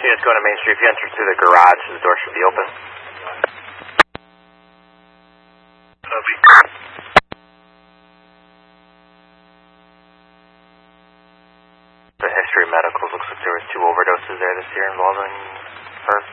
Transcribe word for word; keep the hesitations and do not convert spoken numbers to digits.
Units going to Main Street. If you enter through the garage, the door should be open. Copy. The history medicals looks like there was two overdoses there this year involving her.